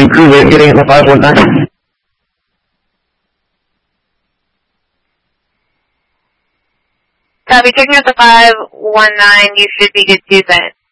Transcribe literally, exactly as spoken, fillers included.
improve it, getting it to five one nine. Copy, checking out the five one nine, you should be good to send.